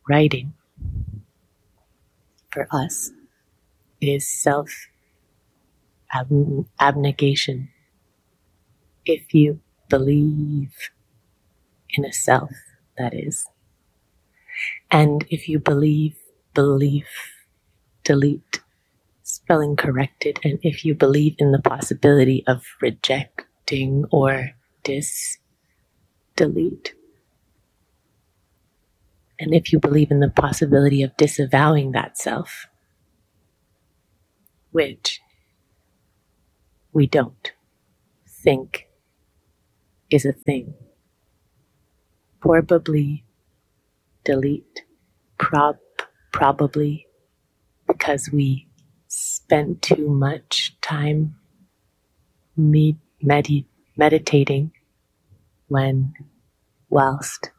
writing for us is self-abnegation. If you believe in a self, that is. And if you believe, delete, spelling corrected, and if you believe in the possibility of rejecting or delete, and if you believe in the possibility of disavowing that self, which we don't think is a thing, probably delete, probably because we spent too much time meditating whilst